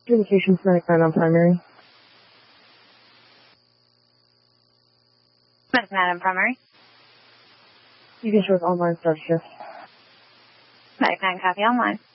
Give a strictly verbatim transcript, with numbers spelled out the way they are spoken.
Communications Medic nine on primary. Medic nine on primary. You can show us online start shift. Medic nine, copy online.